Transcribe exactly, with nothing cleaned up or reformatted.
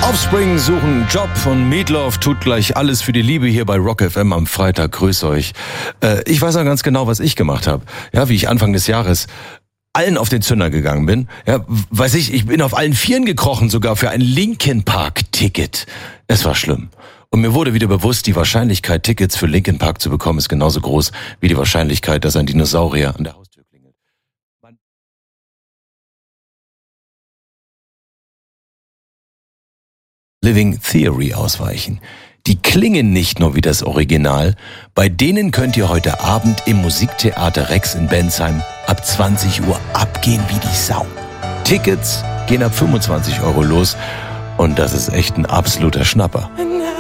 Offspring suchen Job und Meatloaf tut gleich alles für die Liebe hier bei Rock F M am Freitag. Grüß euch. Äh, ich weiß ja ganz genau, was ich gemacht habe. Ja, wie ich Anfang des Jahres allen auf den Zünder gegangen bin. Ja, weiß ich, ich bin auf allen Vieren gekrochen, sogar für ein Linkin Park Ticket. Es war schlimm. Und mir wurde wieder bewusst, die Wahrscheinlichkeit, Tickets für Linkin Park zu bekommen, ist genauso groß wie die Wahrscheinlichkeit, dass ein Dinosaurier an der Haustür klingelt. Living Theory ausweichen. Die klingen nicht nur wie das Original, bei denen könnt ihr heute Abend im Musiktheater Rex in Bensheim ab zwanzig Uhr abgehen wie die Sau. Tickets gehen ab fünfundzwanzig Euro los und das ist echt ein absoluter Schnapper.